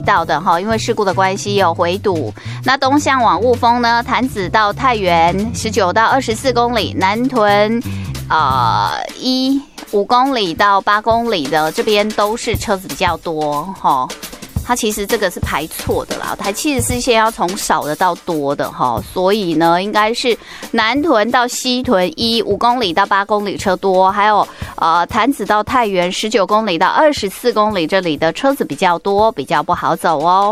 道的哈，因为事故的关系有回堵。那东向往雾峰呢，潭子到太原19到24公里，南屯5公里到8公里的这边都是车子比较多哈。它其实这个是排错的啦，台74线要从少的到多的哈，所以呢，应该是南屯到西屯5公里到8公里车多，还有潭子到太原19公里到24公里这里的车子比较多，比较不好走哦。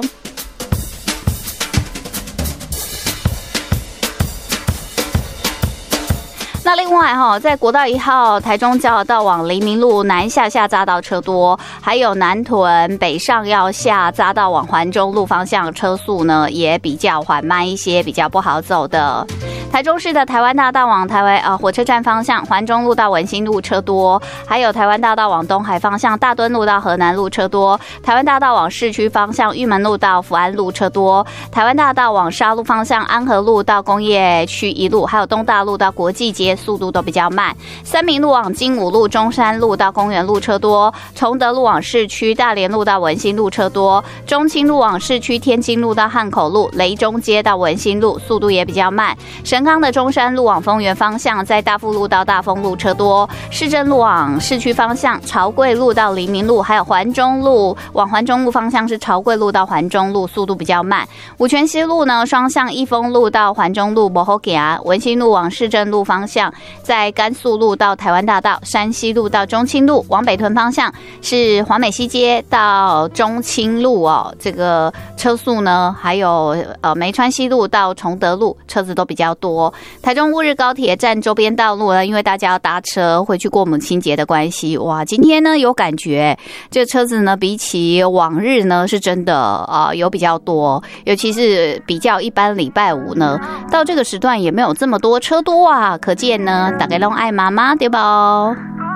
那另外在国道1号台中交流道往黎明路南下匝道车多，还有南屯北上要下匝道往环中路方向车速呢也比较缓慢一些，比较不好走的。台中市的台湾大道往火车站方向环中路到文心路车多，还有台湾大道往东海方向大墩路到河南路车多，台湾大道往市区方向玉门路到福安路车多，台湾大道往沙鹿方向安和路到工业区一路，还有东大路到国际街速度都比较慢。三民路往金武路中山路到公园路车多，崇德路往市区大连路到文心路车多，中清路往市区天津路到汉口路雷中街到文心路速度也比较慢。神康的中山路往丰原方向在大富路到大丰路车多，市政路往市区方向朝贵路到黎明路，还有环中路往环中路方向是朝贵路到环中路速度比较慢。五权西路呢双向益丰路到环中路不好行，文心路往市政路方向在甘肃路到台湾大道，山西路到中清路往北屯方向是华美西街到中清路哦，这个车速呢还有梅川西路到崇德路车子都比较多。台中乌日高铁站周边道路呢，因为大家要搭车回去过母亲节的关系，哇，今天呢有感觉这车子呢比起往日呢是真的有比较多，尤其是比较一般礼拜五呢到这个时段也没有这么多车多啊，可见呢大家都爱妈妈对吧？